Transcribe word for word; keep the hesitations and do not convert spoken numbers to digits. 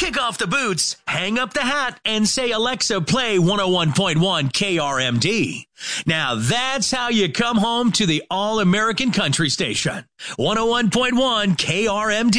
Kick off the boots, hang up the hat, and say, Alexa, play one oh one point one K R M D. Now that's how you come home to the all-American country station. one oh one point one K R M D.